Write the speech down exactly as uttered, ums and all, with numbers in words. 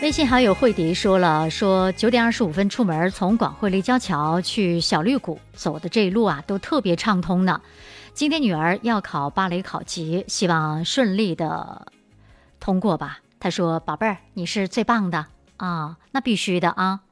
微信好友慧迪说了，说九点二十五分出门，从广汇立交桥去小绿谷走的这一路啊，都特别畅通呢。今天女儿要考芭蕾考级，希望顺利的通过吧。她说：“宝贝儿，你是最棒的啊，那必须的啊。”